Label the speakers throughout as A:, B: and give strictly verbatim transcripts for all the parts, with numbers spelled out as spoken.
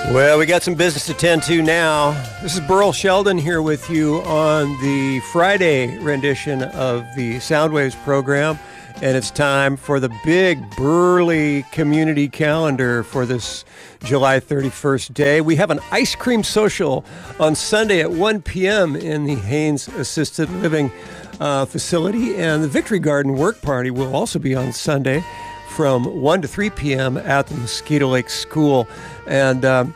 A: Well, we got some business to tend to now. This is Burl Sheldon here with you on the Friday rendition of the Soundwaves program, and it's time for the big, burly community calendar for this July thirty-first day. We have an ice cream social on Sunday at one p.m. in the Haynes Assisted Living uh, facility, and the Victory Garden Work Party will also be on Sunday from one to three p.m. at the Mosquito Lake School. And um,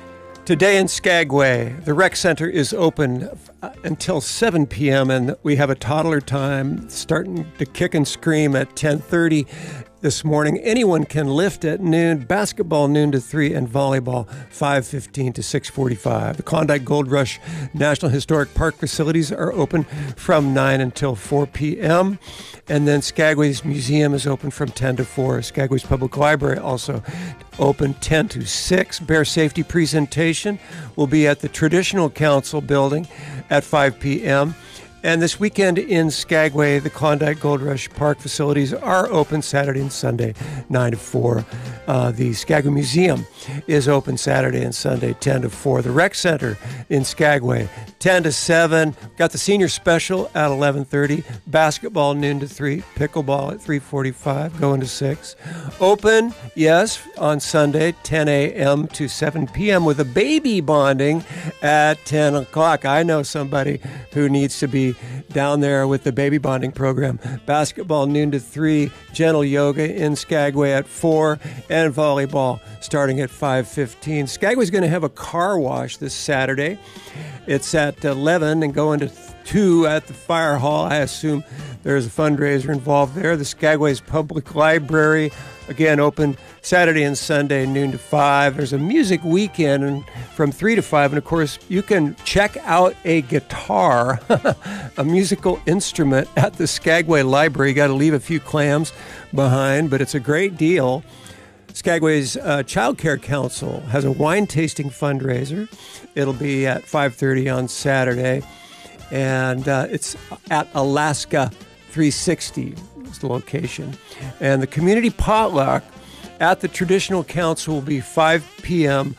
A: today in Skagway, the rec center is open until seven p.m. and we have a toddler time starting to kick and scream at ten thirty this morning. Anyone can lift at noon, basketball noon to three, and volleyball five fifteen to six forty-five. The Klondike Gold Rush National Historic Park facilities are open from nine until four p.m. And then Skagway's Museum is open from ten to four. Skagway's Public Library also open ten to six. Bear Safety presentation will be at the Traditional Council building at five p.m. And this weekend in Skagway, the Klondike Gold Rush Park facilities are open Saturday and Sunday, nine to four. Uh, the Skagway Museum is open Saturday and Sunday, ten to four. The Rec Center in Skagway, ten to seven. Got the senior special at eleven thirty. Basketball noon to three. Pickleball at three forty-five, going to six. Open, yes, on Sunday, ten a.m. to seven p.m. with a baby bonding at ten o'clock. I know somebody who needs to be down there with the baby bonding program. Basketball noon to three, gentle yoga in Skagway at four, and volleyball starting at five fifteen. Skagway's going to have a car wash this Saturday. It's at eleven and going to two at the fire hall. I assume there's a fundraiser involved there. The Skagway's Public Library, again, open Saturday and Sunday, noon to five. There's a music weekend and from three to five. And, of course, you can check out a guitar, a musical instrument, at the Skagway Library. You got to leave a few clams behind, but it's a great deal. Skagway's uh, Child Care Council has a wine tasting fundraiser. It'll be at five thirty on Saturday. And uh, it's at Alaska three sixty is the location. And the community potluck at the Traditional Council will be five p.m.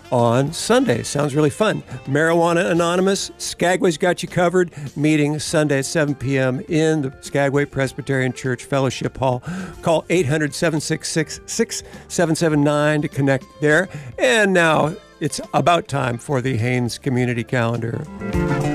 A: on Sunday. Sounds really fun. Marijuana Anonymous, Skagway's got you covered. Meeting Sunday at seven p.m. in the Skagway Presbyterian Church Fellowship Hall. Call eight hundred, seven six six, six seven seven nine to connect there. And now it's about time for the Haynes Community Calendar.